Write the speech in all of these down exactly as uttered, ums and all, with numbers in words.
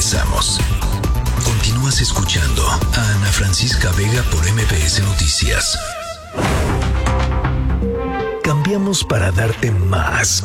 regresamos. Continúas escuchando a Ana Francisca Vega por M B S Noticias. Cambiamos para darte más.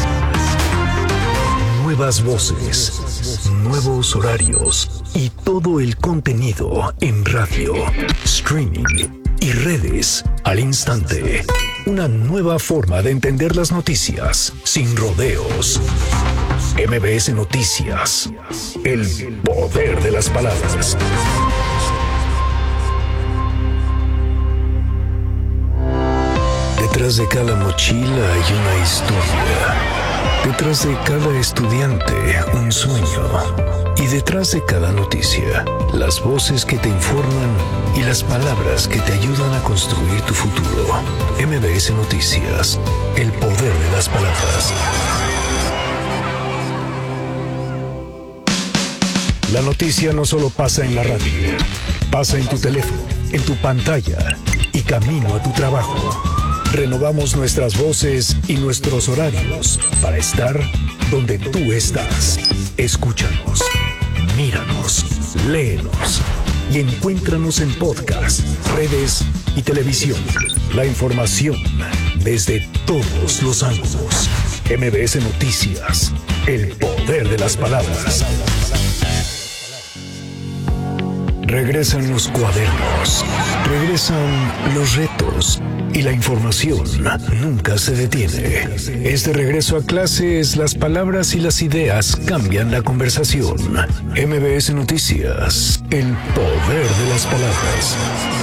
Nuevas voces, nuevos horarios y todo el contenido en radio, streaming y redes al instante. Una nueva forma de entender las noticias sin rodeos. M B S Noticias. El poder de las palabras. Detrás de cada mochila hay una historia. Detrás de cada estudiante, un sueño. Y detrás de cada noticia, las voces que te informan y las palabras que te ayudan a construir tu futuro. M B S Noticias. El poder de las palabras. La noticia no solo pasa en la radio. Pasa en tu teléfono, en tu pantalla y camino a tu trabajo. Renovamos nuestras voces y nuestros horarios para estar donde tú estás. Escúchanos, míranos, léenos y encuéntranos en podcast, redes y televisión. La información desde todos los ángulos. M B S Noticias, el poder de las palabras. Regresan los cuadernos, regresan los retos y la información nunca se detiene. Es de regreso a clases, las palabras y las ideas cambian la conversación. M B S Noticias, el poder de las palabras.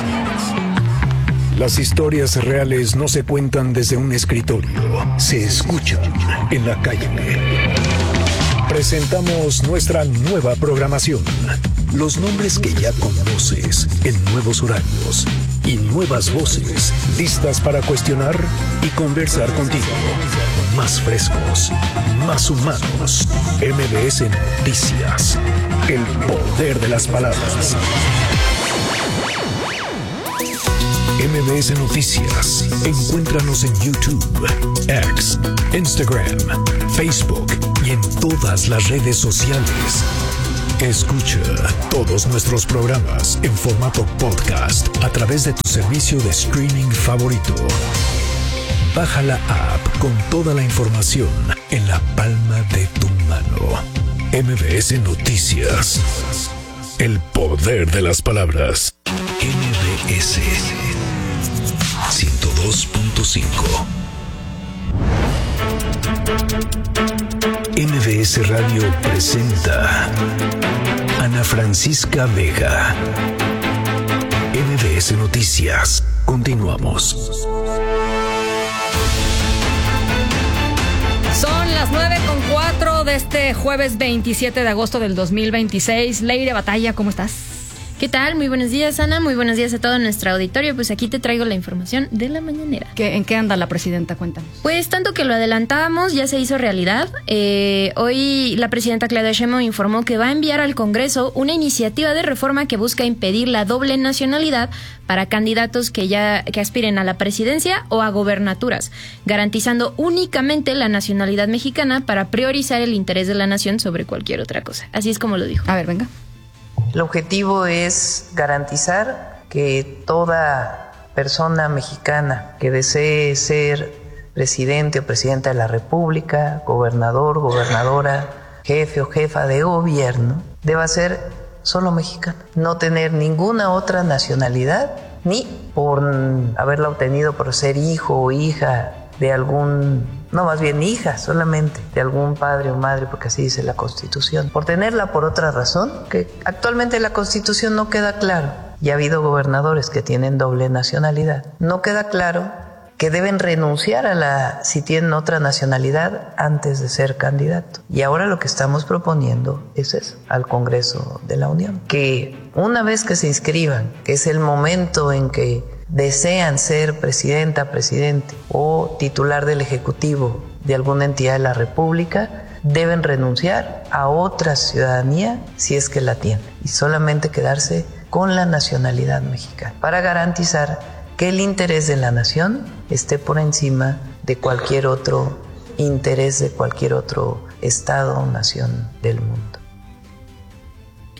Las historias reales no se cuentan desde un escritorio, se escuchan en la calle. Presentamos nuestra nueva programación. Los nombres que ya conoces en nuevos horarios y nuevas voces listas para cuestionar y conversar contigo. Más frescos, más humanos. M B S Noticias. El poder de las palabras. M B S Noticias. Encuéntranos en YouTube, X, Instagram, Facebook y en todas las redes sociales. Escucha todos nuestros programas en formato podcast a través de tu servicio de streaming favorito. Baja la app con toda la información en la palma de tu mano. M B S Noticias. El poder de las palabras. M B S ciento dos punto cinco. M B S Radio presenta Ana Francisca Vega. M B S Noticias. Continuamos. Son las nueve con cuatro de este jueves veintisiete de agosto del dos mil veintiséis. Leire Batalla, ¿cómo estás? ¿Qué tal? Muy buenos días, Ana. Muy buenos días a todo nuestro auditorio. Pues aquí te traigo la información de la mañanera. ¿Qué, ¿En qué anda la presidenta? Cuéntanos. Pues tanto que lo adelantábamos, ya se hizo realidad. Eh, hoy la presidenta Claudia Sheinbaum informó que va a enviar al Congreso una iniciativa de reforma que busca impedir la doble nacionalidad para candidatos que ya que aspiren a la presidencia o a gobernaturas, garantizando únicamente la nacionalidad mexicana para priorizar el interés de la nación sobre cualquier otra cosa. Así es como lo dijo. A ver, venga. El objetivo es garantizar que toda persona mexicana que desee ser presidente o presidenta de la República, gobernador, gobernadora, jefe o jefa de gobierno, deba ser solo mexicano, no tener ninguna otra nacionalidad, ni por haberla obtenido por ser hijo o hija de algún, no, más bien hija solamente, de algún padre o madre, porque así dice la Constitución. Por tenerla por otra razón, que actualmente la Constitución no queda claro, y ha habido gobernadores que tienen doble nacionalidad, no queda claro que deben renunciar a la, si tienen otra nacionalidad, antes de ser candidato. Y ahora lo que estamos proponiendo es eso, al Congreso de la Unión, que una vez que se inscriban, que es el momento en que desean ser presidenta, presidente o titular del Ejecutivo de alguna entidad de la República, deben renunciar a otra ciudadanía si es que la tienen y solamente quedarse con la nacionalidad mexicana para garantizar que el interés de la nación esté por encima de cualquier otro interés de cualquier otro estado o nación del mundo.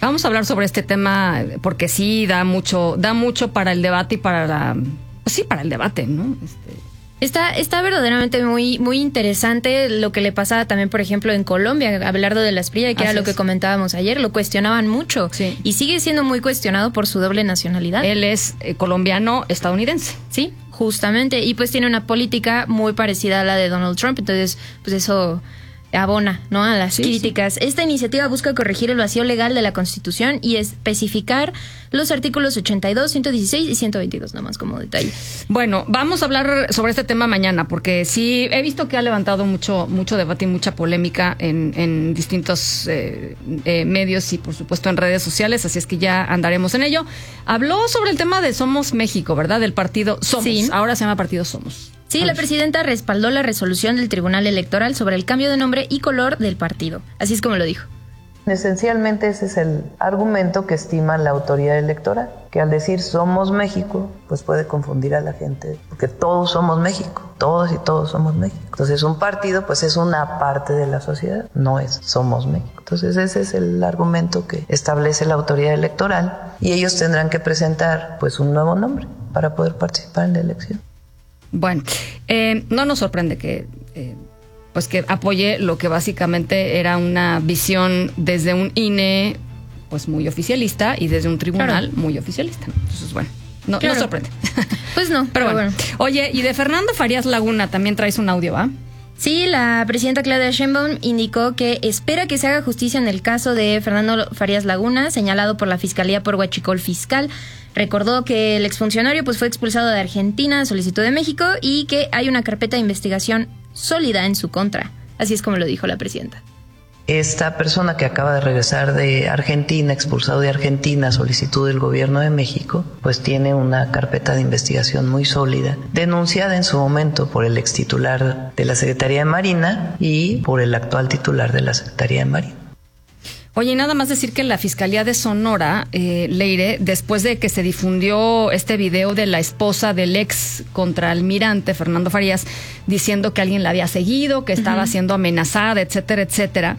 Vamos a hablar sobre este tema porque sí da mucho, da mucho para el debate y para la, pues sí, para el debate, ¿no? Este... Está, está verdaderamente muy, muy interesante lo que le pasaba también, por ejemplo, en Colombia, Abelardo de la Espriella, que Así era lo que es. comentábamos ayer, lo cuestionaban mucho sí. y sigue siendo muy cuestionado por su doble nacionalidad. Él es eh, colombiano-estadounidense. Sí, justamente, y pues tiene una política muy parecida a la de Donald Trump, entonces pues eso abona, ¿no?, a las sí, críticas. Sí. Esta iniciativa busca corregir el vacío legal de la Constitución y especificar los artículos ochenta y dos, ciento dieciséis y ciento veintidós, nomás como detalle. Bueno, vamos a hablar sobre este tema mañana, porque sí he visto que ha levantado mucho mucho debate y mucha polémica en, en distintos eh, eh, medios y, por supuesto, en redes sociales, así es que ya andaremos en ello. Habló sobre el tema de Somos México, ¿verdad?, del partido Somos. Sí. Ahora se llama Partido Somos. Sí, la presidenta respaldó la resolución del Tribunal Electoral sobre el cambio de nombre y color del partido. Así es como lo dijo. Esencialmente ese es el argumento que estima la autoridad electoral, que al decir Somos México, pues puede confundir a la gente, porque todos somos México, todos y todos somos México. Entonces un partido pues es una parte de la sociedad, no es Somos México. Entonces ese es el argumento que establece la autoridad electoral y ellos tendrán que presentar pues un nuevo nombre para poder participar en la elección. Bueno, eh, no nos sorprende que eh, pues que apoye lo que básicamente era una visión desde un I N E pues muy oficialista y desde un tribunal claro. muy oficialista. Entonces, bueno, no, claro. no sorprende. Pues no, pero, pero bueno. bueno. Oye, y de Fernando Farías Laguna también traes un audio, ¿va? Sí, la presidenta Claudia Sheinbaum indicó que espera que se haga justicia en el caso de Fernando Farías Laguna, señalado por la Fiscalía por huachicol fiscal. Recordó que el exfuncionario pues fue expulsado de Argentina a solicitud de México y que hay una carpeta de investigación sólida en su contra. Así es como lo dijo la presidenta. Esta persona que acaba de regresar de Argentina, expulsado de Argentina a solicitud del gobierno de México, pues tiene una carpeta de investigación muy sólida, denunciada en su momento por el extitular de la Secretaría de Marina y por el actual titular de la Secretaría de Marina. Oye, y nada más decir que la Fiscalía de Sonora, eh, Leire, después de que se difundió este video de la esposa del ex contraalmirante Fernando Farías, diciendo que alguien la había seguido, que estaba uh-huh. siendo amenazada, etcétera, etcétera,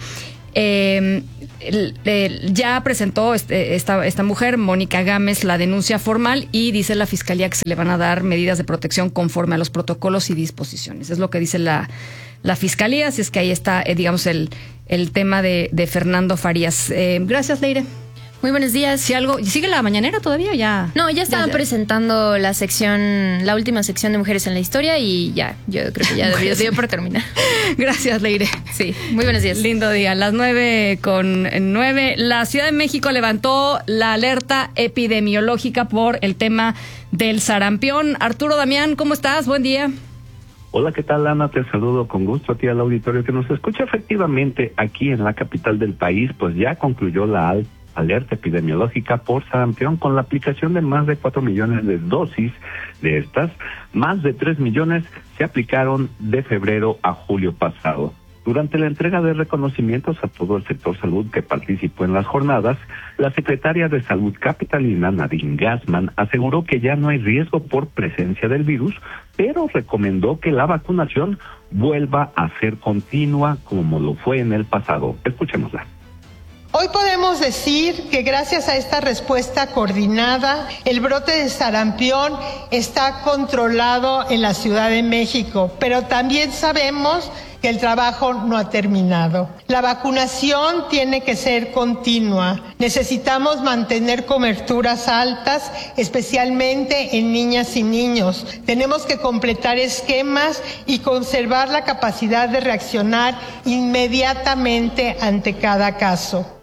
eh, el, el, ya presentó este, esta, esta mujer, Mónica Gámez, la denuncia formal y dice la Fiscalía que se le van a dar medidas de protección conforme a los protocolos y disposiciones. Es lo que dice la, la Fiscalía, así es que ahí está, eh, digamos, el... el tema de, de Fernando Farías. Eh, gracias, Leire. Muy buenos días. Si algo, ¿sigue la mañanera todavía? Ya. No, ya estaban ya, ya. presentando la sección, la última sección de Mujeres en la Historia y ya, yo creo que ya debió, debió por terminar. Gracias, Leire. Sí, muy buenos días. Lindo día. Las nueve con nueve. La Ciudad de México levantó la alerta epidemiológica por el tema del sarampión. Arturo Damián, ¿cómo estás? Buen día. Hola, ¿qué tal, Ana? Te saludo con gusto a ti al auditorio que nos escucha. Efectivamente, aquí en la capital del país, pues ya concluyó la al- alerta epidemiológica por sarampión con la aplicación de más de cuatro millones de dosis de estas. Más de tres millones se aplicaron de febrero a julio pasado. Durante la entrega de reconocimientos a todo el sector salud que participó en las jornadas, la secretaria de Salud capitalina, Nadine Gassman, aseguró que ya no hay riesgo por presencia del virus, pero recomendó que la vacunación vuelva a ser continua como lo fue en el pasado. Escuchémosla. Hoy podemos decir que gracias a esta respuesta coordinada, el brote de sarampión está controlado en la Ciudad de México, pero también sabemos que el trabajo no ha terminado. La vacunación tiene que ser continua. Necesitamos mantener coberturas altas, especialmente en niñas y niños. Tenemos que completar esquemas y conservar la capacidad de reaccionar inmediatamente ante cada caso.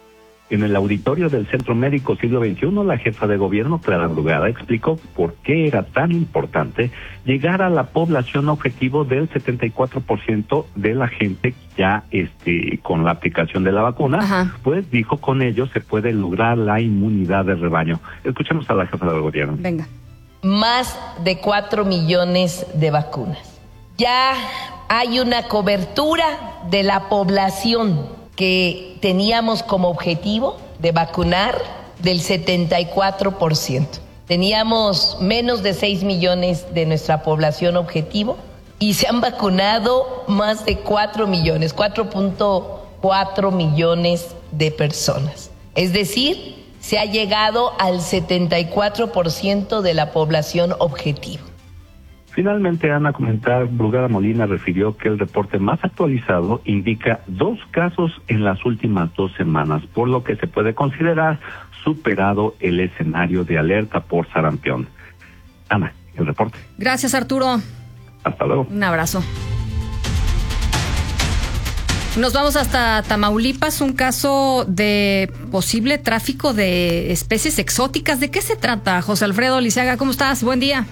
En el auditorio del Centro Médico Siglo veintiuno, la jefa de gobierno, Clara Brugada, explicó por qué era tan importante llegar a la población objetivo del setenta y cuatro por ciento de la gente ya este, con la aplicación de la vacuna. Ajá. Pues dijo, con ello se puede lograr la inmunidad de rebaño. Escuchemos a la jefa de gobierno. Venga. Más de cuatro millones de vacunas. Ya hay una cobertura de la población que teníamos como objetivo de vacunar del setenta y cuatro por ciento. Teníamos menos de seis millones de nuestra población objetivo y se han vacunado más de cuatro millones, cuatro punto cuatro millones de personas. Es decir, se ha llegado al setenta y cuatro por ciento de la población objetivo. Finalmente, Ana, comentar, Brugada Molina refirió que el reporte más actualizado indica dos casos en las últimas dos semanas, por lo que se puede considerar superado el escenario de alerta por sarampión. Ana, el reporte. Gracias, Arturo. Hasta luego. Un abrazo. Nos vamos hasta Tamaulipas, un caso de posible tráfico de especies exóticas. ¿De qué se trata, José Alfredo Liceaga? ¿Cómo estás? Buen día.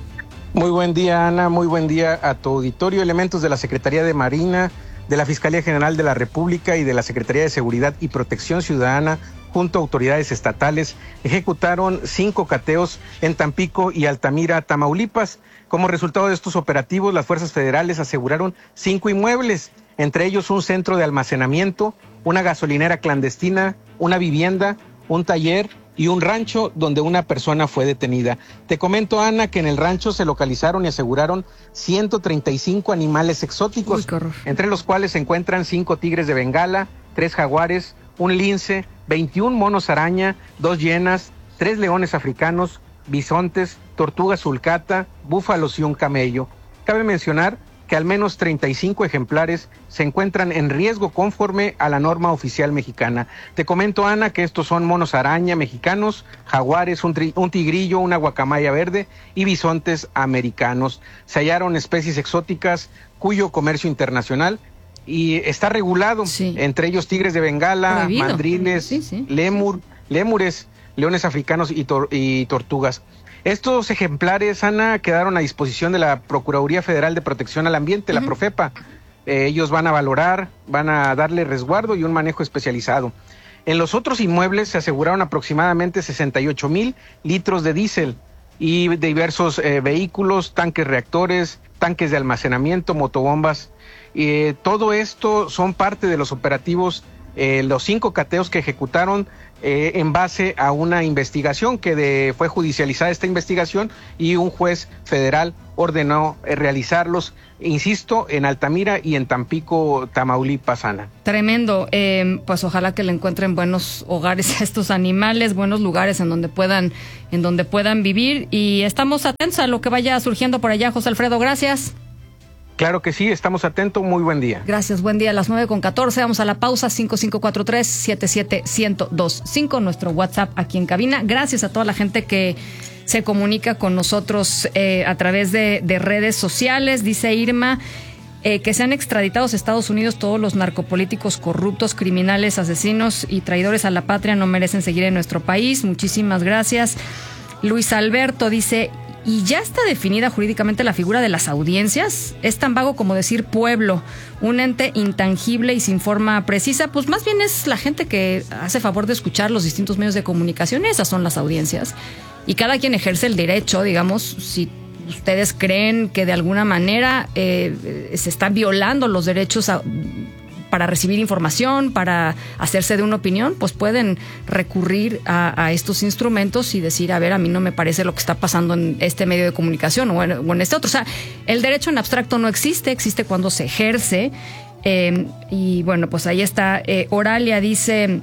Muy buen día, Ana. Muy buen día a tu auditorio. Elementos de la Secretaría de Marina, de la Fiscalía General de la República y de la Secretaría de Seguridad y Protección Ciudadana, junto a autoridades estatales, ejecutaron cinco cateos en Tampico y Altamira, Tamaulipas. Como resultado de estos operativos, las fuerzas federales aseguraron cinco inmuebles, entre ellos un centro de almacenamiento, una gasolinera clandestina, una vivienda, un taller y un rancho donde una persona fue detenida. Te comento, Ana, que en el rancho se localizaron y aseguraron ciento treinta y cinco animales exóticos, Uy, qué horror. entre los cuales se encuentran cinco tigres de Bengala, tres jaguares, un lince, veintiún monos araña, dos hienas, tres leones africanos, bisontes, tortuga sulcata, búfalos y un camello. Cabe mencionar que al menos treinta y cinco ejemplares se encuentran en riesgo conforme a la norma oficial mexicana. Te comento, Ana, que estos son monos araña mexicanos, jaguares, un, tri- un tigrillo, una guacamaya verde y bisontes americanos. Se hallaron especies exóticas cuyo comercio internacional y está regulado, Sí. entre ellos tigres de Bengala, Prohibido. mandriles, Sí, sí. lémur, lémures, leones africanos y, tor- y tortugas. Estos ejemplares, Ana, quedaron a disposición de la Procuraduría Federal de Protección al Ambiente, uh-huh. la Profepa. Eh, ellos van a valorar, van a darle resguardo y un manejo especializado. En los otros inmuebles se aseguraron aproximadamente sesenta y ocho mil litros de diésel y de diversos eh, vehículos, tanques reactores, tanques de almacenamiento, motobombas. Eh, todo esto son parte de los operativos, eh, los cinco cateos que ejecutaron eh, en base a una investigación que de, fue judicializada esta investigación y un juez federal ordenó eh, realizarlos, insisto, en Altamira y en Tampico, Tamaulipas, Ana. Tremendo. Eh, pues ojalá que le encuentren buenos hogares a estos animales, buenos lugares en donde puedan, en donde puedan vivir, y estamos atentos a lo que vaya surgiendo por allá, José Alfredo. Gracias. Claro que sí, estamos atentos, muy buen día. Gracias, buen día. A las nueve con catorce, vamos a la pausa. Cinco cinco cuatro tres, siete siete, uno cero dos cinco, nuestro WhatsApp aquí en cabina. Gracias a toda la gente que se comunica con nosotros eh, a través de, de redes sociales. Dice Irma eh, que sean extraditados a Estados Unidos todos los narcopolíticos corruptos, criminales, asesinos y traidores a la patria. No merecen seguir en nuestro país. Muchísimas gracias. Luis Alberto dice: ¿y ya está definida jurídicamente la figura de las audiencias? Es tan vago como decir pueblo, un ente intangible y sin forma precisa. Pues más bien es la gente que hace favor de escuchar los distintos medios de comunicación. Esas son las audiencias. Y cada quien ejerce el derecho, digamos, si ustedes creen que de alguna manera eh, se están violando los derechos a, para recibir información, para hacerse de una opinión, pues pueden recurrir a, a estos instrumentos y decir, a ver, a mí no me parece lo que está pasando en este medio de comunicación o en, o en este otro. O sea, el derecho en abstracto no existe, existe cuando se ejerce. Eh, y bueno, pues ahí está. Eh, Oralia dice: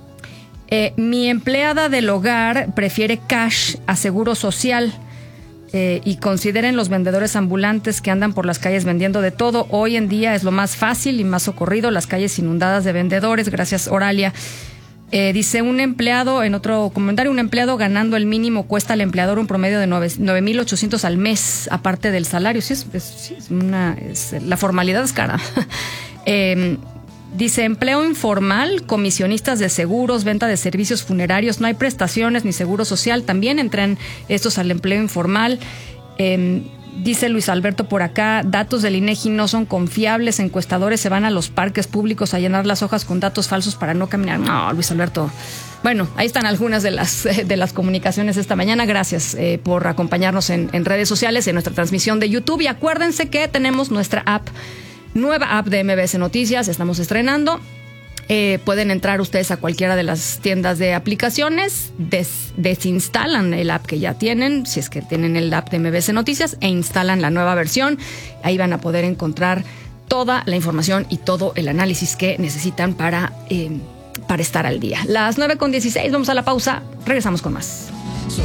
eh, mi empleada del hogar prefiere cash a seguro social. Eh, y consideren los vendedores ambulantes que andan por las calles vendiendo de todo. Hoy en día es lo más fácil y más socorrido, las calles inundadas de vendedores. Gracias, Oralia. Eh, dice un empleado, en otro comentario, un empleado ganando el mínimo cuesta al empleador un promedio de nueve mil ochocientos al mes, aparte del salario. Sí, es, es, sí, es una, es, la formalidad es cara. eh, Dice, empleo informal, comisionistas de seguros, venta de servicios funerarios, no hay prestaciones ni seguro social, también entran estos al empleo informal. Eh, dice Luis Alberto por acá, datos del INEGI no son confiables, encuestadores se van a los parques públicos a llenar las hojas con datos falsos para no caminar. No, Luis Alberto. Bueno, ahí están algunas de las de las comunicaciones esta mañana. Gracias eh, por acompañarnos en, en redes sociales, en nuestra transmisión de YouTube, y acuérdense que tenemos nuestra app, nueva app de M B S Noticias, estamos estrenando. Eh, pueden entrar ustedes a cualquiera de las tiendas de aplicaciones, des, desinstalan el app que ya tienen, si es que tienen el app de M B S Noticias, e instalan la nueva versión. Ahí van a poder encontrar toda la información y todo el análisis que necesitan para eh, para estar al día. Las nueve con dieciséis, vamos a la pausa, regresamos con más.